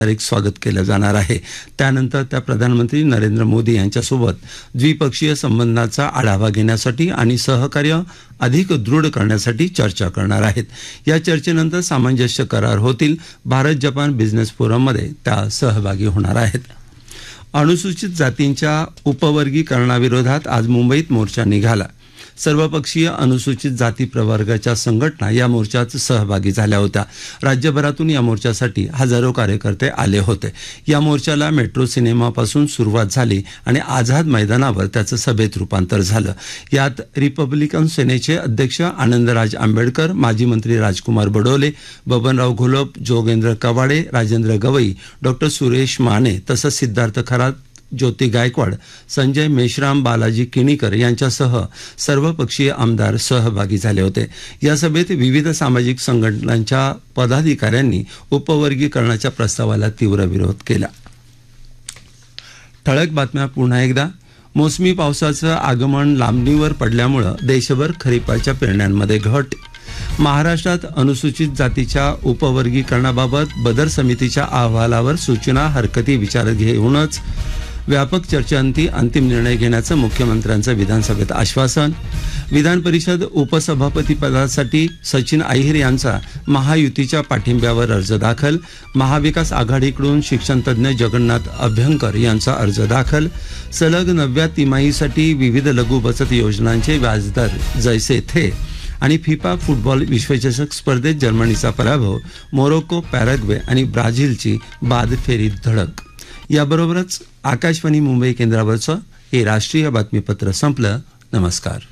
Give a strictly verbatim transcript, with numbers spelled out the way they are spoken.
स्वागत केलं जाणार आहे। त्यानंतर त्या प्रधानमंत्री नरेंद्र मोदी यांच्यासोबत द्विपक्षीय संबंधांचा आढावा घेण्यासाठी आणि सहकार्य अधिक दृढ करण्यासाठी चर्चा करणार आहेत। या चर्चेनंतर सामंजस्य करार होतील। भारत जपान बिझनेस फोरममध्ये त्या सहभागी होणार आहेत। अनुसूचित जातींच्या उपवर्गीकरणाविरोधात आज मुंबईत मोर्चा निघाला। सर्वपक्षीय अनुसूचित जाती प्रवर्गाच्या संघटना या मोर्चात सहभागी झाल्या होत्या। राज्यभरातून या मोर्चासाठी हजारो कार्यकर्ते आले होते। या मोर्चाला मेट्रो सिनेमापासून सुरुवात झाली आणि आझाद मैदानावर त्याचं सभेत रूपांतर झालं। यात रिपब्लिकन सेनेचे अध्यक्ष आनंदराज आंबेडकर, माजी मंत्री राजकुमार बडोले, बबनराव घोलप, जोगेंद्र कवाडे, राजेंद्र गवई, डॉक्टर सुरेश माने तसंच सिद्धार्थ खरात, ज्योती गायकवाड, संजय मेश्राम, बालाजी किणीकर यांच्यासह सर्वपक्षीय आमदार सहभागी झाले होते। या सभेत विविध सामाजिक संघटनांच्या पदाधिकाऱ्यांनी उपवर्गीकरणाच्या प्रस्तावाला तीव्र विरोध केला। ठळक बातम्या पुन्हा एकदा। मोसमी पावसाचं आगमन लांबणीवर पडल्यामुळे देशभर खरीपाच्या पेरण्यांमध्ये घट। महाराष्ट्रात अनुसूचित जातीच्या उपवर्गीकरणाबाबत बदर समितीच्या अहवालावर सूचना हरकती विचारात घेऊनच व्यापक चर्चेअंती अंतिम निर्णय घेण्याचं मुख्यमंत्र्यांचं विधानसभेत आश्वासन। विधान परिषद उपसभापती पदासाठी सचिन अहिर यांचा महायुतीच्या पाठिंब्यावर अर्ज दाखल। महाविकास आघाडीकडून शिक्षणतज्ञ जगन्नाथ अभ्यंकर यांचा अर्ज दाखल। सलग नवव्या तिमाहीसाठी विविध लघु बचत योजनांचे व्याजदर जैसे थे आणि फिफा फुटबॉल विश्वचषक स्पर्धेत जर्मनीचा पराभव। मोरोक्को, पॅराग्वे आणि ब्राझीलची बाद फेरीत धडक। याबरोबरच आकाशवाणी मुंबई केंद्रावरचं हे राष्ट्रीय बातमीपत्र संपलं। नमस्कार।